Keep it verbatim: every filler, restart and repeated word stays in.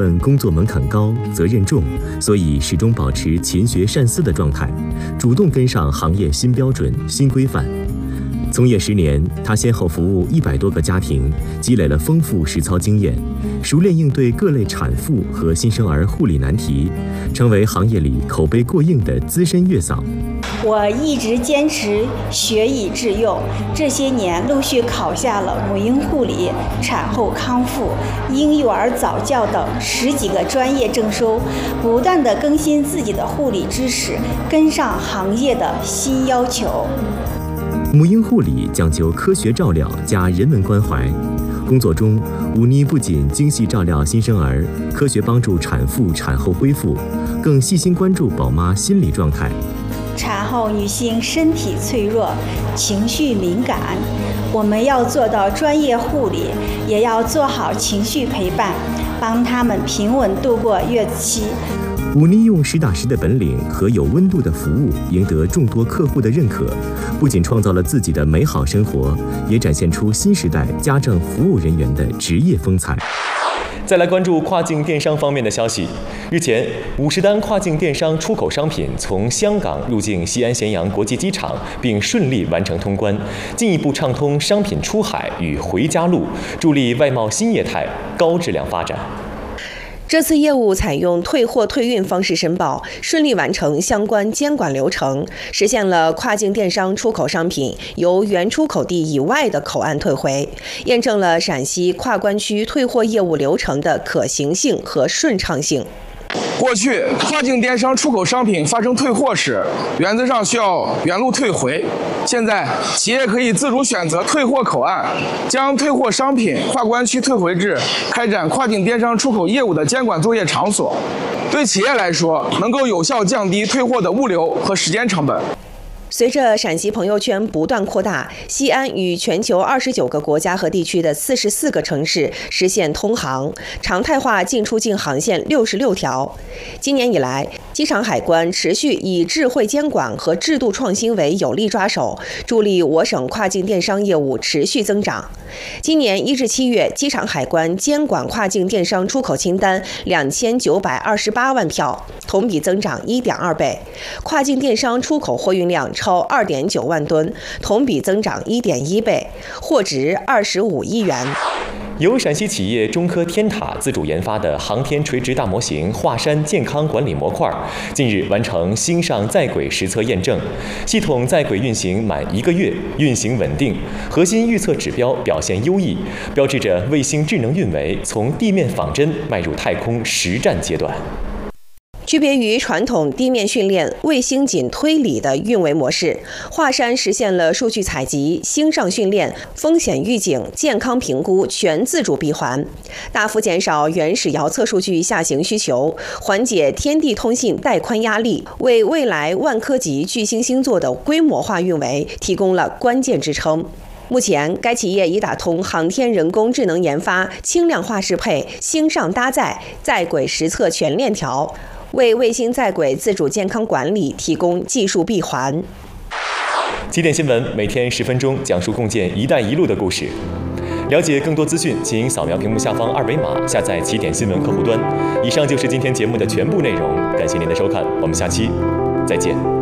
分工作门槛高、责任重，所以始终保持勤学善思的状态，主动跟上行业新标准、新规范。从业十年，他先后服务一百多个家庭，积累了丰富实操经验，熟练应对各类产妇和新生儿护理难题，成为行业里口碑过硬的资深月嫂。 我一直坚持学以致用，这些年陆续考下了母婴护理、产后康复、婴幼儿早教等十几个专业证书，不断地更新自己的护理知识，跟上行业的新要求。 母婴护理讲究科学照料加人文关怀，工作中，忤妮不仅精细照料新生儿，科学帮助产妇产后恢复，更细心关注宝妈心理状态。 产后女性身体脆弱，情绪敏感，我们要做到专业护理，也要做好情绪陪伴，帮她们平稳度过月子期。 忤妮用实打实的本领和有温度的服务赢得众多客户的认可，不仅创造了自己的美好生活，也展现出新时代家政服务人员的职业风采。 再来关注跨境电商方面的消息。日前，五十单跨境电商出口商品从香港入境西安咸阳国际机场，并顺利完成通关，进一步畅通商品出海与回家路，助力外贸新业态高质量发展。 这次业务采用退货退运方式申报，顺利完成相关监管流程，实现了跨境电商出口商品由原出口地以外的口岸退回，验证了陕西跨关区退货业务流程的可行性和顺畅性。 过去，跨境电商出口商品发生退货时，原则上需要原路退回。现在，企业可以自主选择退货口岸，将退货商品跨关区退回至开展跨境电商出口业务的监管作业场所。对企业来说，能够有效降低退货的物流和时间成本。 随着陕西朋友圈不断扩大，西安与全球二十九个国家和地区的四十四个城市实现通航，常态化进出境航线六十六条。今年以来，机场海关持续以智慧监管和制度创新为有力抓手，助力我省跨境电商业务持续增长。今年一至七月，机场海关监管跨境电商出口清单两千九百二十八万票，同比增长一点二倍；跨境电商出口货运量超二点九万吨，同比增长一点一倍，货值二十五亿元。 由陕西企业中科天塔自主研发的航天垂直大模型华山健康管理模块，近日完成星上在轨实测验证，系统在轨运行满一个月，运行稳定，核心预测指标表现优异，标志着卫星智能运维从地面仿真迈入太空实战阶段。 区别于传统地面训练、卫星仅推理的运维模式，华山实现了数据采集、星上训练、风险预警、健康评估全自主闭环，大幅减少原始遥测数据下行需求，缓解天地通信带宽压力，为未来万科级巨星星座的规模化运维提供了关键支撑。目前，该企业已打通航天人工智能研发、轻量化适配、星上搭载、在轨实测全链条，为卫星在轨自主健康管理提供技术闭环。 起点新闻每天十分钟，讲述共建“一带一路”的故事。了解更多资讯，请扫描屏幕下方二维码，下载起点新闻客户端。以上就是今天节目的全部内容，感谢您的收看，我们下期再见。